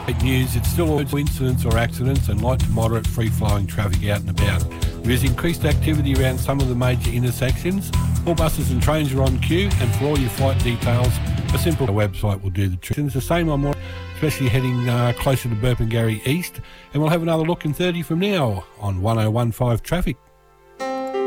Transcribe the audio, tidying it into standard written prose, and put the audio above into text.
Great news, it's still no incidents or accidents and light to moderate free-flowing traffic out and about. There is increased activity around some of the major intersections. All buses and trains are on queue, and for all your flight details, a simple website will do the trick. And it's the same on more, especially heading closer to Burpengary East. And we'll have another look in 30 from now on 1015 Traffic.